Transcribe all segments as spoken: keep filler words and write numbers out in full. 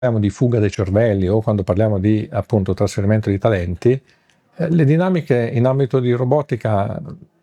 parliamo di fuga dei cervelli o quando parliamo di appunto trasferimento di talenti, eh, le dinamiche in ambito di robotica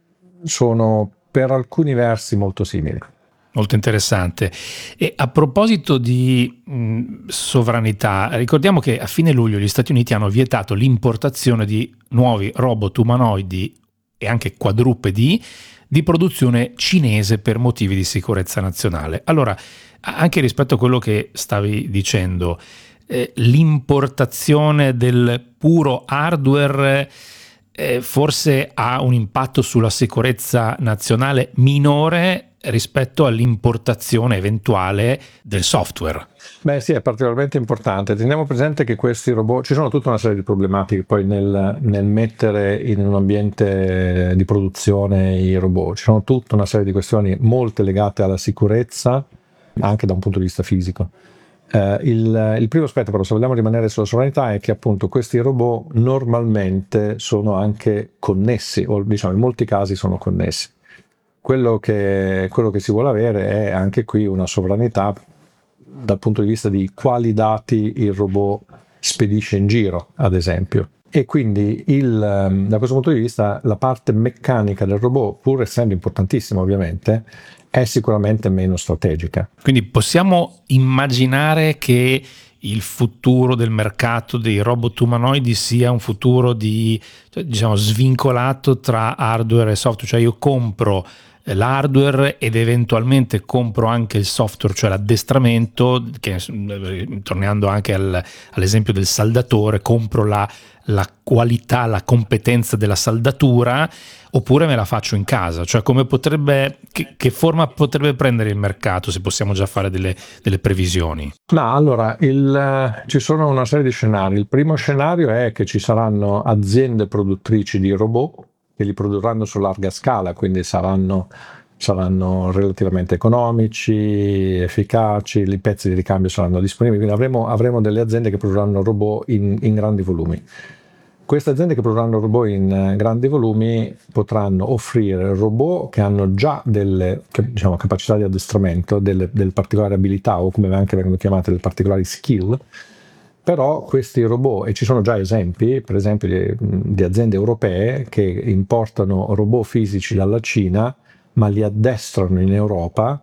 sono per alcuni versi molto simili. Molto interessante. E a proposito di mh, sovranità, ricordiamo che a fine luglio gli Stati Uniti hanno vietato l'importazione di nuovi robot umanoidi e anche quadrupedi di produzione cinese per motivi di sicurezza nazionale. Allora, anche rispetto a quello che stavi dicendo, eh, l'importazione del puro hardware eh, forse ha un impatto sulla sicurezza nazionale minore rispetto all'importazione eventuale del software. Beh sì, è particolarmente importante. Teniamo presente che questi robot, ci sono tutta una serie di problematiche poi nel, nel mettere in un ambiente di produzione i robot. Ci sono tutta una serie di questioni molte legate alla sicurezza, anche da un punto di vista fisico. Uh, il, il primo aspetto però, se vogliamo rimanere sulla sovranità, è che appunto questi robot normalmente sono anche connessi, o diciamo in molti casi sono connessi. Quello che, quello che si vuole avere è anche qui una sovranità dal punto di vista di quali dati il robot spedisce in giro, ad esempio. E quindi il, da questo punto di vista la parte meccanica del robot, pur essendo importantissima ovviamente, è sicuramente meno strategica. Quindi possiamo immaginare che il futuro del mercato dei robot umanoidi sia un futuro di, diciamo, svincolato tra hardware e software, cioè io compro l'hardware ed eventualmente compro anche il software, cioè l'addestramento, che, tornando anche al, all'esempio del saldatore, compro la, la qualità, la competenza della saldatura, oppure me la faccio in casa, cioè come potrebbe, che, che forma potrebbe prendere il mercato, se possiamo già fare delle, delle previsioni? No, allora, il, ci sono una serie di scenari. Il primo scenario è che ci saranno aziende produttrici di robot che li produrranno su larga scala, quindi saranno, saranno relativamente economici, efficaci, i pezzi di ricambio saranno disponibili, quindi avremo, avremo delle aziende che produrranno robot in, in grandi volumi. Queste aziende che produrranno robot in grandi volumi potranno offrire robot che hanno già delle, diciamo, capacità di addestramento, delle, delle particolari abilità, o come anche vengono chiamate, delle particolari skill. Però questi robot, e ci sono già esempi, per esempio di, di aziende europee che importano robot fisici dalla Cina, ma li addestrano in Europa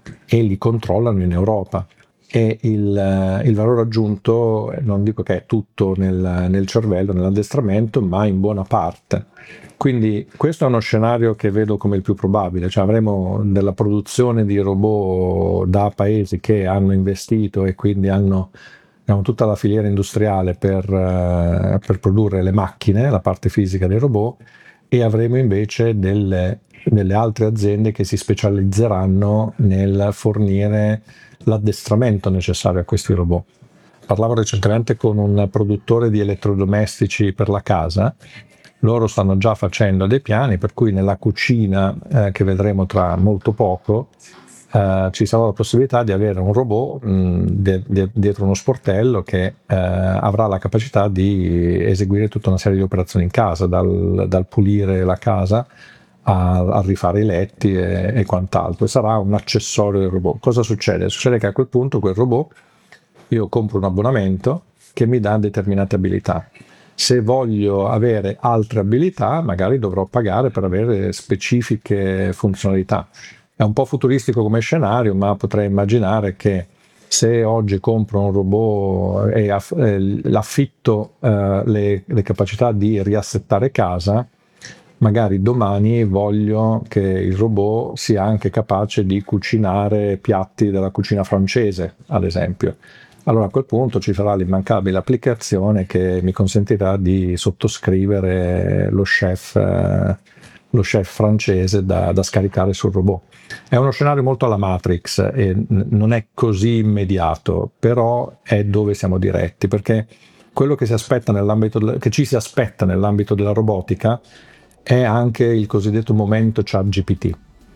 e li controllano in Europa. E il, il valore aggiunto, non dico che è tutto nel, nel cervello, nell'addestramento, ma in buona parte. Quindi questo è uno scenario che vedo come il più probabile, cioè avremo della produzione di robot da paesi che hanno investito e quindi hanno tutta la filiera industriale per, uh, per produrre le macchine, la parte fisica dei robot, e avremo invece delle, delle altre aziende che si specializzeranno nel fornire l'addestramento necessario a questi robot. Parlavo recentemente con un produttore di elettrodomestici per la casa. Loro stanno già facendo dei piani per cui nella cucina, eh, che vedremo tra molto poco, Uh, ci sarà la possibilità di avere un robot mh, de- de- dietro uno sportello che uh, avrà la capacità di eseguire tutta una serie di operazioni in casa, dal, dal pulire la casa a, a rifare i letti e, e quant'altro, e sarà un accessorio del robot. Cosa succede? Succede che a quel punto quel robot, io compro un abbonamento che mi dà determinate abilità. Se voglio avere altre abilità, magari dovrò pagare per avere specifiche funzionalità. È un po' futuristico come scenario, ma potrei immaginare che se oggi compro un robot e aff- eh, l'affitto eh, le, le capacità di riassettare casa, magari domani voglio che il robot sia anche capace di cucinare piatti della cucina francese, ad esempio. Allora a quel punto ci sarà l'immancabile applicazione che mi consentirà di sottoscrivere lo chef, eh, lo chef francese da, da scaricare sul robot. È uno scenario molto alla Matrix e n- non è così immediato, però è dove siamo diretti, perché quello che, si aspetta nell'ambito de- che ci si aspetta nell'ambito della robotica è anche il cosiddetto momento ChatGPT.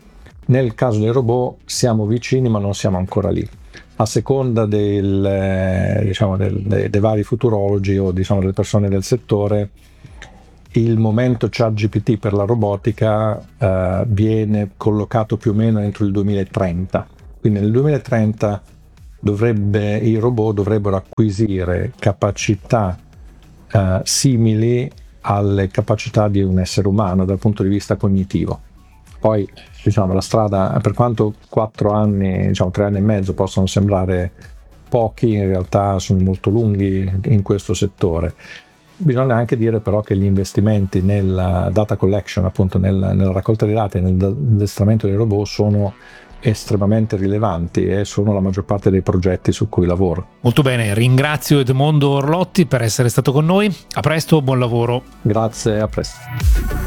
Nel caso dei robot siamo vicini ma non siamo ancora lì. A seconda del, diciamo, del, dei, dei vari futurologi o diciamo, delle persone del settore, il momento ChatGPT per la robotica eh, viene collocato più o meno entro il duemilatrenta. Quindi nel duemilatrenta dovrebbe, i robot dovrebbero acquisire capacità eh, simili alle capacità di un essere umano dal punto di vista cognitivo. Poi diciamo la strada, per quanto quattro anni, diciamo tre anni e mezzo possono sembrare pochi, in realtà sono molto lunghi in questo settore. Bisogna anche dire però che gli investimenti nella data collection, appunto nel, nella raccolta dei dati e nell'addestramento dei robot sono estremamente rilevanti e sono la maggior parte dei progetti su cui lavoro. Molto bene, ringrazio Edmondo Orlotti per essere stato con noi. A presto, buon lavoro. Grazie, a presto.